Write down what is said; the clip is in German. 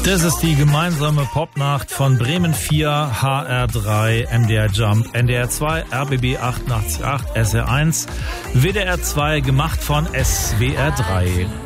Das ist die gemeinsame Popnacht von Bremen 4, HR3, MDR Jump, NDR 2, RBB 88.8, SR1, WDR 2, gemacht von SWR 3.